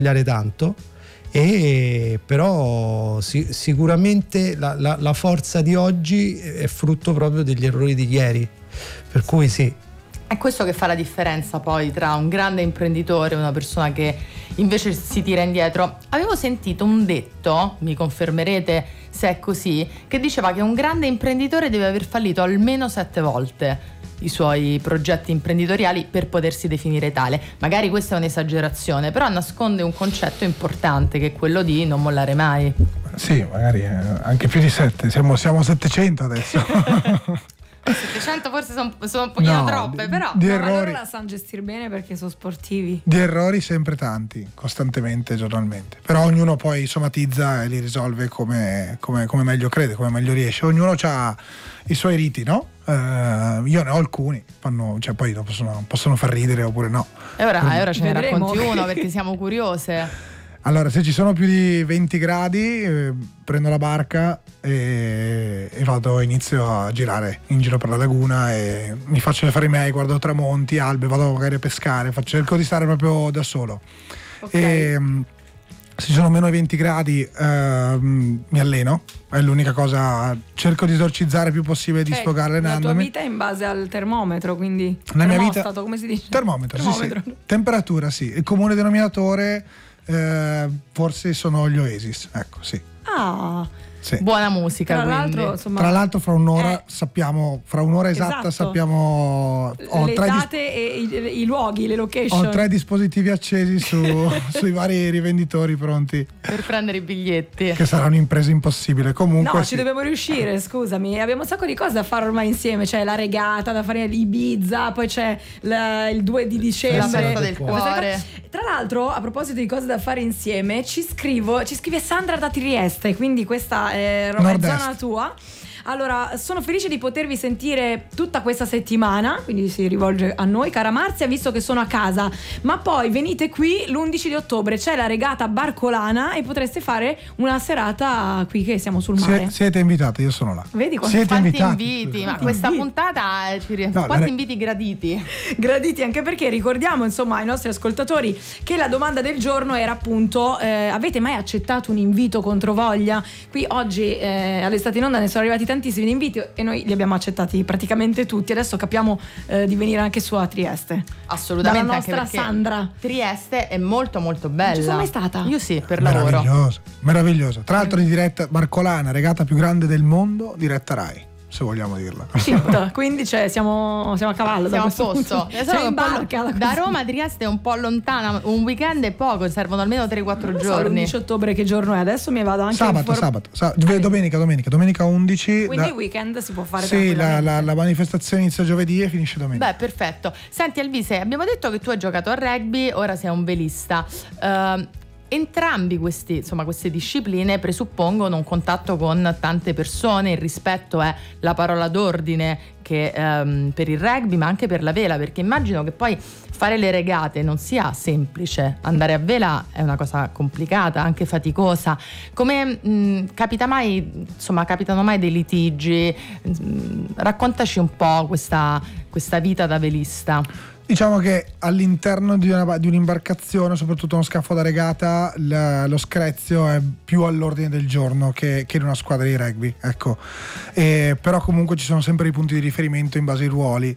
tanto, e però sicuramente la forza di oggi è frutto proprio degli errori di ieri, per cui sì. È questo che fa la differenza poi tra un grande imprenditore e una persona che invece si tira indietro. Avevo sentito un detto, mi confermerete se è così, che diceva che un grande imprenditore deve aver fallito almeno 7 volte i suoi progetti imprenditoriali per potersi definire tale. Magari questa è un'esagerazione, però nasconde un concetto importante, che è quello di non mollare mai. Sì, magari anche più di 7, siamo 700 adesso. 700 forse sono un pochino troppe, però di no, errori, ma loro la sanno gestire bene perché sono sportivi. Di errori sempre tanti, costantemente, giornalmente, però ognuno poi somatizza e li risolve come meglio crede, come meglio riesce. Ognuno ha i suoi riti, no? Io ne ho alcuni, poi possono far ridere oppure no. E ora ce ne Vedremo. racconti uno, perché siamo curiose. Allora, se ci sono più di 20 gradi, prendo la barca e inizio a girare in giro per la laguna e mi faccio gli affari miei, guardo tramonti, albe, vado magari a pescare, cerco di stare proprio da solo. Okay. E se ci sono meno di 20 gradi mi alleno, è l'unica cosa, cerco di esorcizzare il più possibile, di sfogare allenandomi. La tua vita è in base al termometro, quindi la mia vita, termostato, come si dice? Termometro. Sì. Temperatura, sì. Il comune denominatore forse sono gli Oasis, ecco, sì. Ah, Sì. Buona musica, tra quindi. l'altro, insomma, Tra l'altro fra un'ora sappiamo, fra un'ora esatta esatto. sappiamo le date e i luoghi, le location. ho 3 dispositivi accesi sui vari rivenditori pronti Per prendere i biglietti. che sarà un'impresa impossibile. Comunque No, sì. ci dobbiamo riuscire, scusami. Abbiamo un sacco di cose da fare ormai insieme. C'è la regata da fare Ibiza, poi c'è il 2 di La dicembre. festa del cuore. Tra l'altro, a proposito di cose da fare insieme, ci scrive Sandra da Trieste, quindi questa è zona tua. Allora, sono felice di potervi sentire tutta questa settimana, quindi si rivolge a noi, cara Marzia, visto che sono a casa, ma poi venite qui l'11 di ottobre, c'è la regata barcolana e potreste fare una serata qui che siamo sul mare. Siete invitati, io sono là. Vedi Siete Quanti invitati. inviti, ma questa puntata quanti inviti graditi? Graditi, anche perché ricordiamo insomma ai nostri ascoltatori che la domanda del giorno era appunto avete mai accettato un invito controvoglia? Qui oggi all'Estate in Onda ne sono arrivati tantissimi inviti e noi li abbiamo accettati praticamente tutti. Adesso capiamo di venire anche su a Trieste. Assolutamente, dalla anche nostra perché Sandra. Trieste è molto molto bella. Non ci sono mai stata. Io sì, per lavoro. Meraviglioso. Tra l'altro in diretta barcolana, regata più grande del mondo, diretta Rai, se vogliamo dirla. Quindi siamo a cavallo, Siamo a da questo posto. punto. Siamo in barca Da Roma a Trieste è un po' lontana, un weekend è poco, servono almeno 3-4 giorni. L'11 ottobre che giorno è? Adesso mi vado anche sabato, domenica 11. Quindi weekend si può fare sì, tranquillamente. la manifestazione inizia giovedì e finisce domenica. Beh, perfetto. Senti Alvise, abbiamo detto che tu hai giocato a rugby, ora sei un velista. Entrambi queste discipline presuppongono un contatto con tante persone, il rispetto è la parola d'ordine che per il rugby ma anche per la vela, perché immagino che poi fare le regate non sia semplice, andare a vela è una cosa complicata, anche faticosa. Come capitano mai dei litigi? Raccontaci un po' questa vita da velista. Diciamo che all'interno di un'imbarcazione, soprattutto uno scafo da regata, lo screzio è più all'ordine del giorno che in una squadra di rugby, ecco. Però comunque ci sono sempre i punti di riferimento in base ai ruoli.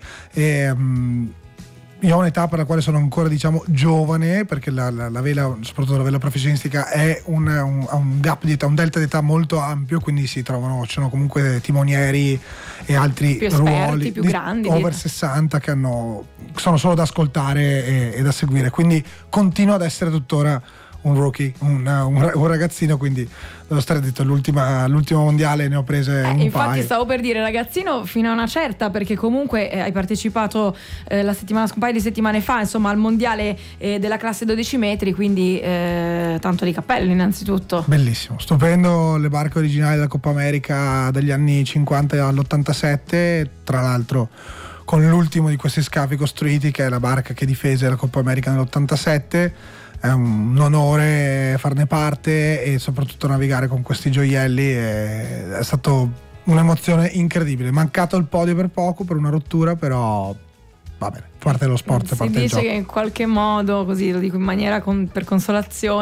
Io ho un'età per la quale sono ancora giovane, perché la vela, soprattutto la vela professionistica, è un gap di età, un delta di età molto ampio, quindi ci sono comunque timonieri e altri più esperti, ruoli più grandi, over 60 che sono solo da ascoltare e da seguire, quindi continuo ad essere tuttora un rookie, un ragazzino, quindi devo stare detto l'ultimo mondiale ne ho prese un infatti paio. stavo per dire ragazzino fino a una certa, perché comunque hai partecipato un paio di settimane fa insomma al mondiale della classe 12 metri, quindi tanto di cappello innanzitutto. Bellissimo, stupendo, le barche originali della Coppa America dagli anni 50 all'87, tra l'altro con l'ultimo di questi scafi costruiti, che è la barca che difese la Coppa America nell'87. È un onore farne parte e soprattutto navigare con questi gioielli, è stato un'emozione incredibile. Mancato il podio per poco, per una rottura, però va bene, parte dello sport, parte del gioco. Si dice che in qualche modo, così lo dico in maniera per consolazione,